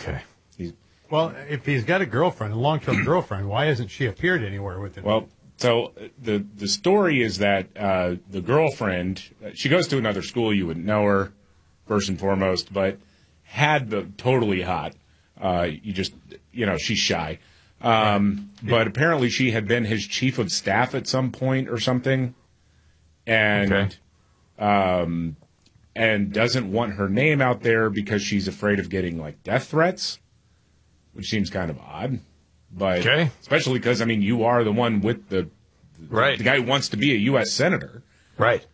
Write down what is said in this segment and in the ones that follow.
Okay. Well, if he's got a girlfriend, a long-term girlfriend, why hasn't she appeared anywhere with him? Well, so the story is that the girlfriend, she goes to another school. You wouldn't know her, first and foremost, but had the totally hot. She's shy. But apparently she had been his chief of staff at some point or something. And doesn't want her name out there because she's afraid of getting, like, death threats, which seems kind of odd. But especially because, you are the one with the guy who wants to be a U.S. senator. Right.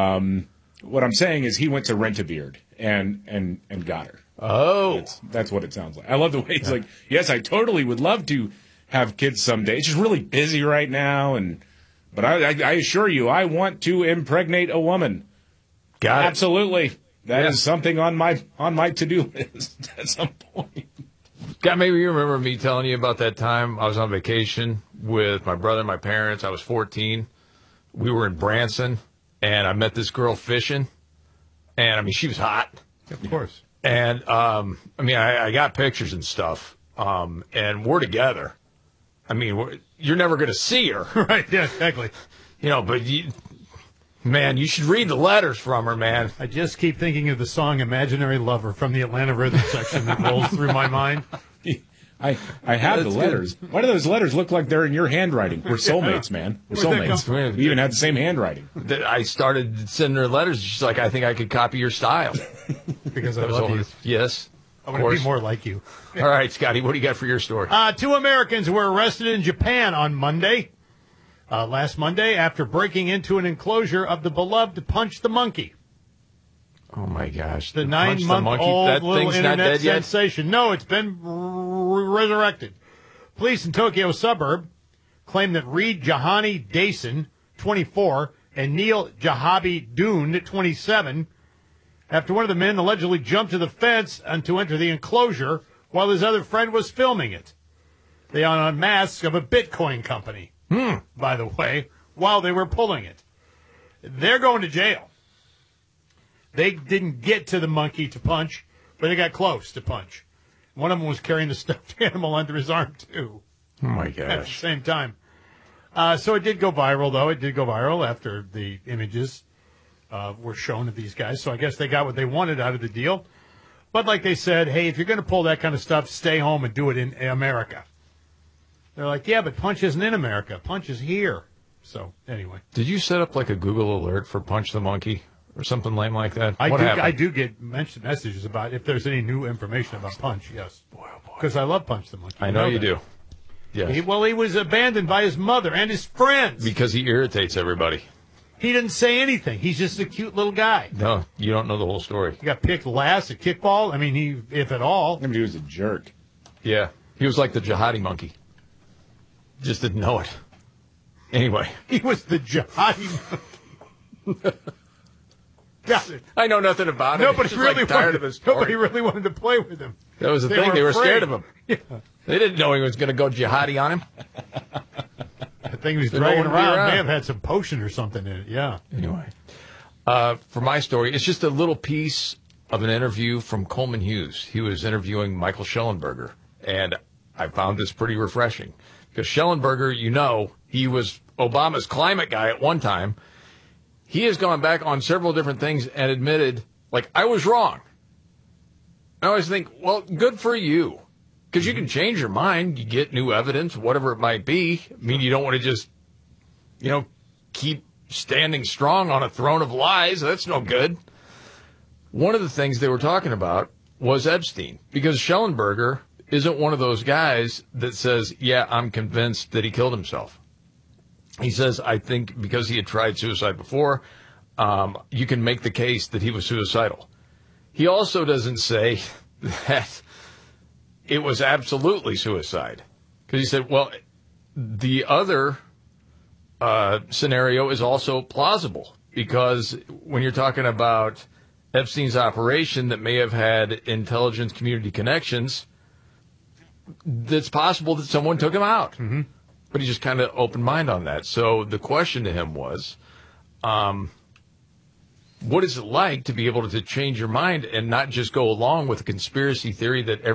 What I'm saying is he went to Rent-A-Beard and got her. Oh. That's what it sounds like. I love the way he's like, yes, I totally would love to have kids someday. It's just really busy right now. But I assure you, I want to impregnate a woman. Got it. Absolutely. That is something on my to-do list at some point. God, maybe you remember me telling you about that time I was on vacation with my brother and my parents. I was 14. We were in Branson, and I met this girl fishing. And, she was hot. Of course. And, I got pictures and stuff, and we're together. You're never going to see her. Right, yeah, exactly. But man, you should read the letters from her, man. I just keep thinking of the song Imaginary Lover from the Atlanta Rhythm section that rolls through my mind. I have the letters. Good. Why do those letters look like they're in your handwriting? We're soulmates, man. We're soulmates. We even had the same handwriting. I started sending her letters. She's like, I think I could copy your style. Because I love you. Yes. I want to be more like you. All right, Scotty, what do you got for your story? 2 Americans were arrested in Japan on Monday. Last Monday, after breaking into an enclosure of the beloved Punch the Monkey. Oh, my gosh. The 9-month-old little internet sensation. No, it's been resurrected. Police in Tokyo suburb claim that Reed Jahani Dason, 24, and Neil Jahabi Dune, 27, after one of the men allegedly jumped to the fence and to enter the enclosure while his other friend was filming it. They unmasked of a Bitcoin company, by the way, while they were pulling it. They're going to jail. They didn't get to the monkey to punch, but they got close to punch. One of them was carrying the stuffed animal under his arm, too. Oh, my gosh. At the same time. So it did go viral, though. It did go viral after the images were shown of these guys. So I guess they got what they wanted out of the deal. But like they said, hey, if you're going to pull that kind of stuff, stay home and do it in America. They're like, yeah, but Punch isn't in America. Punch is here. So anyway. Did you set up like a Google alert for Punch the Monkey or something lame like that? I do get messages about if there's any new information about Punch, yes. Boy, oh boy. Because I love Punch the Monkey. I know you do. Yes. He was abandoned by his mother and his friends. Because he irritates everybody. He didn't say anything. He's just a cute little guy. No, you don't know the whole story. He got picked last at kickball. If at all. He was a jerk. Yeah. He was like the jihadi monkey. Just didn't know it. Anyway. He was the jihadi monkey. Got it. I know nothing about it. Nobody really wanted to play with him. That was the thing. They were scared of him. Yeah. They didn't know he was going to go jihadi on him. The thing he was dragging around may have had some potion or something in it, yeah. Anyway, for my story, it's just a little piece of an interview from Coleman Hughes. He was interviewing Michael Schellenberger, and I found this pretty refreshing. Because Schellenberger, he was Obama's climate guy at one time. He has gone back on several different things and admitted, I was wrong. I always think, well, good for you. Because you can change your mind. You get new evidence, whatever it might be. You don't want to just, keep standing strong on a throne of lies. That's no good. One of the things they were talking about was Epstein. Because Schellenberger isn't one of those guys that says, yeah, I'm convinced that he killed himself. He says, I think because he had tried suicide before, you can make the case that he was suicidal. He also doesn't say that it was absolutely suicide. Because he said, well, the other scenario is also plausible. Because when you're talking about Epstein's operation that may have had intelligence community connections, it's possible that someone took him out. Mm-hmm. But he just kind of opened mind on that. So the question to him was, what is it like to be able to change your mind and not just go along with a conspiracy theory that